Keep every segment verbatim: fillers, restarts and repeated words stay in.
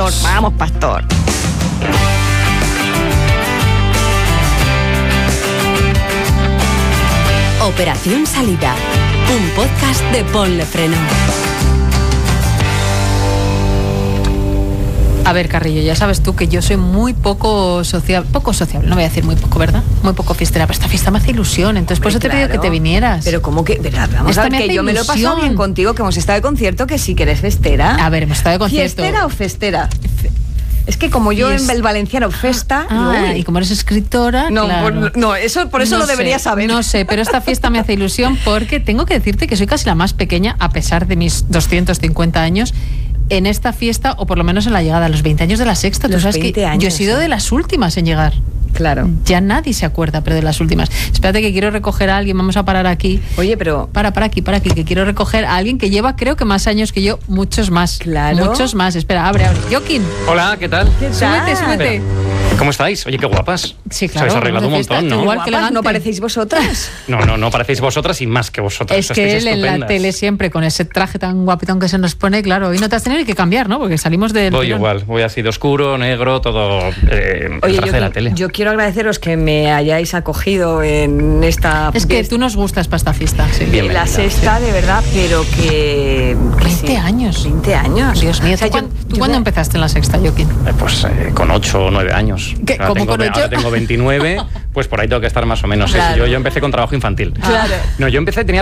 Vamos, vamos, pastor. Operación Salida, un podcast de Ponle Freno. A ver, Carrillo, ya sabes tú que yo soy muy poco sociable, poco sociable, no voy a decir muy poco, ¿verdad? Muy poco fiestera, pero esta fiesta me hace ilusión, entonces por eso te claro. pido que te vinieras. Pero como que, verdad, vamos Esta a ver, me que hace yo me lo he pasado ilusión. bien contigo, que hemos estado de concierto, que sí que eres festera. A ver, hemos estado de concierto. ¿Fiestera o festera? Es que como yo Fies- en el valenciano festa... Ah, uy. y como eres escritora, No, claro. por, no, eso, por eso No lo deberías sé, saber. No sé, pero esta fiesta me hace ilusión porque tengo que decirte que soy casi la más pequeña, a pesar de mis doscientos cincuenta años, en esta fiesta, o por lo menos en la llegada a los veinte años de la Sexta. Tú Los sabes que veinte años, yo he sido sí. de las últimas en llegar. Claro. Ya nadie se acuerda, pero de las últimas. Espérate que quiero recoger a alguien, vamos a parar aquí. Oye, pero... Para, para aquí, para aquí, que quiero recoger a alguien que lleva, creo que más años que yo, muchos más. Claro. Muchos más. Espera, abre, abre. Joaquín, Hola, ¿qué tal? ¿Qué súbete, tal? súbete. ¿Cómo estáis? Oye, qué guapas. Sí, Os claro. habéis arreglado un vamos de montón, fiesta, ¿no? igual Guapas, que elegante. ¿no parecéis vosotras? No, no, no parecéis vosotras y más que vosotras. Es que Estáis él en la estupendas. tele siempre con ese traje tan guapitón que se nos pone, claro, hoy no te has tenido que cambiar, ¿no? Porque salimos del Voy tirón. igual, voy así de oscuro, negro, todo eh, el Oye, traje yo, de la tele. yo quiero agradeceros que me hayáis acogido en esta... Es que fiesta tú nos gustas para esta fiesta. Sí. de Bienvenida. la Sexta, de verdad, pero que... que veinte sí. años. veinte años. Dios mío, O sea, ¿tú, yo- cuándo, tú yo cuándo me- empezaste en la Sexta, Joaquín? Eh, Pues eh, con ocho o nueve años. ¿Qué? Ahora ¿Cómo tengo, con ocho? ahora tengo veintinueve, pues por ahí tengo que estar más o menos. Sí, sí, Claro. yo, yo empecé con trabajo infantil. Claro. No, yo empecé, tenía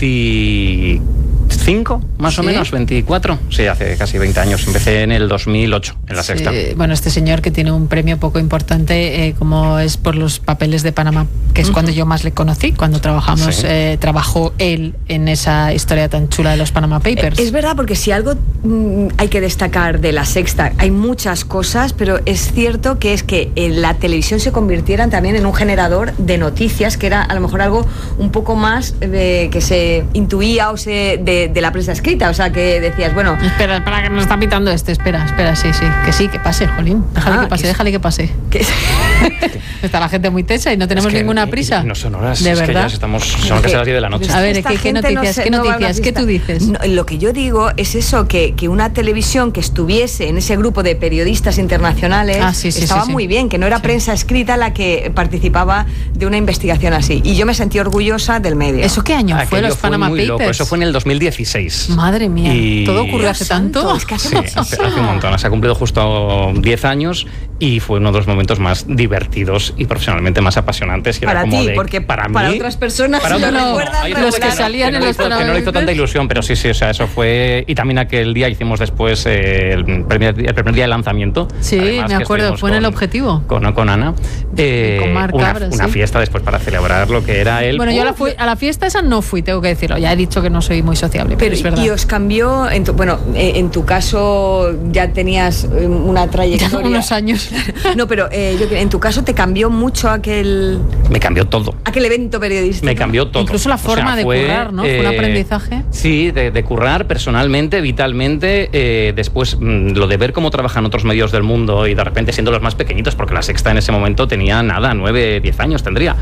veinticinco, más o ¿Sí? menos, veinticuatro. Sí, hace casi veinte años. Empecé en el dos mil ocho, en la Sí, Sexta. bueno, este señor que tiene un premio poco importante, eh, como es por los papeles de Panamá, que es cuando yo más le conocí, cuando trabajamos, Sí. eh, trabajó él en esa historia tan chula de los Panama Papers. Es verdad, porque si algo mm, hay que destacar de la Sexta, hay muchas cosas, pero es cierto que es que en la televisión se convirtieran también en un generador de noticias, que era a lo mejor algo un poco más de, que se intuía o se de, de la prensa escrita, o sea, que decías, bueno... Espera, espera, que nos está pitando este. Espera, espera, sí, sí. Que sí, que pase, Jolín. Déjale Ah, que pase, que- déjale que pase. que- Está la gente muy tensa y no tenemos Es que, ninguna eh, prisa. No son horas, De es que verdad. ya estamos, son casi las diez de la noche. A ver, Esta ¿qué, qué gente no noticias? se- ¿Qué no va a una noticias? ¿Qué fiesta. tú dices? No, lo que yo digo es eso, que, que una televisión que estuviese en ese grupo de periodistas internacionales Ah, sí, sí, estaba sí, sí. muy bien, que no era Sí. prensa escrita la que participaba de una investigación así. Y yo me sentí orgullosa del medio. ¿Eso qué año fue, Aquello los Panama muy loco. Papers? Eso fue en el dos mil dieciséis. Madre mía, Y- ¿todo ocurrió hace Dios tanto? santo, es que hace Sí, hace, muchísimo. hace un montón. Se ha cumplido justo diez años y fue uno de los momentos más divertidos y profesionalmente más apasionantes. Y era Para como ti, de- porque para, para mí, otras personas para lo otras no, recuerdan hay los otras que salían que en no los hizo- que no le hizo Panama tanta Papers. ilusión, pero sí, sí, o sea, eso fue... Y también aquel día hicimos después eh, el, primer, el primer día de lanzamiento. Sí, Además, me que acuerdo, estuvimos fue en el con- Objetivo. Con, con Ana. Eh, Con Marc una, Cabra, una sí. fiesta después para celebrar lo que era el... Bueno, yo a la, fui- a la fiesta esa no fui, tengo que decirlo. Ya he dicho que no soy muy sociable, pero, Pero es verdad. y os cambió, en tu, bueno, eh, en tu caso ya tenías eh, una Ya trayectoria. unos años. No, pero eh, yo, en tu caso te cambió mucho aquel Me cambió todo. aquel evento periodístico. Me cambió todo. Incluso la O sea, forma de fue, currar, ¿no? Fue un eh, aprendizaje. Sí, de, de currar personalmente, vitalmente. Eh, después, mm, lo de ver cómo trabajan otros medios del mundo y de repente siendo los más pequeñitos, porque la Sexta en ese momento tenía nada, nueve, diez años tendría.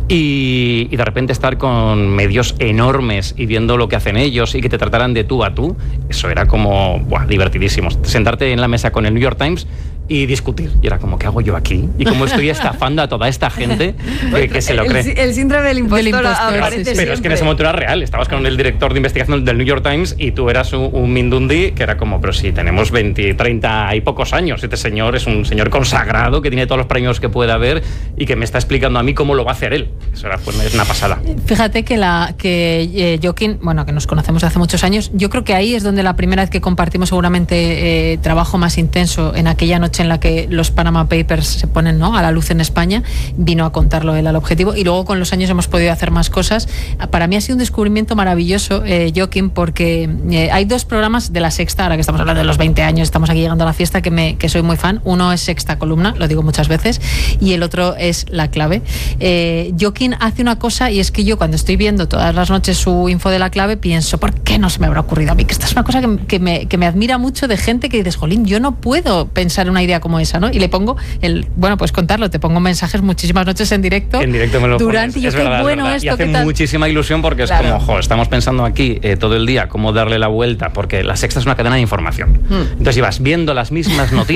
Y, y de repente estar con medios enormes y viendo lo que hacen ellos y que te trataran de tú a tú, eso era como buah, divertidísimo. Sentarte en la mesa con el New York Times y discutir. Y era como, ¿qué hago yo aquí? Y cómo estoy estafando a toda esta gente que, que se lo el, cree. sí- el síndrome del impostor, Del impostor, Pero, aparece sí, sí. pero es que en ese siempre. momento era real. Estabas con el director de investigación del New York Times y tú eras un, un mindundi que era como, pero si tenemos veinte, treinta y pocos años. Este señor es un señor consagrado que tiene todos los premios que puede haber y que me está explicando a mí cómo lo va a hacer él. Eso era pues, es una pasada. Fíjate que la que eh, Joaquín, bueno, que nos conocemos hace muchos años, yo creo que ahí es donde la primera vez que compartimos seguramente eh, trabajo más intenso, en aquella noche en la que los Panama Papers se ponen, ¿no?, a la luz en España, vino a contarlo él al Objetivo y luego con los años hemos podido hacer más cosas. Para mí ha sido un descubrimiento maravilloso, eh, Joaquín, porque eh, hay dos programas de la Sexta, ahora que estamos hablando de los veinte años, estamos aquí llegando a la fiesta, que, me, que soy muy fan. Uno es Sexta Columna, lo digo muchas veces, y el otro es La Clave. Eh, Joaquín hace una cosa, y es que yo cuando estoy viendo todas las noches su info de La Clave pienso, ¿por qué no se me habrá ocurrido a mí? Que esta es una cosa que, que, me, que me admira mucho, de gente que dices, jolín, yo no puedo pensar una idea como esa, ¿no? Y le pongo el, bueno, pues contarlo, te pongo mensajes muchísimas noches en directo. En directo me lo durante, pones. y yo, Es qué verdad, es bueno verdad. esto, Y hace qué tal. muchísima ilusión porque es Claro. como, jo, estamos pensando aquí eh, todo el día cómo darle la vuelta, porque la Sexta es una cadena de información. Hmm. Entonces ibas viendo las mismas noticias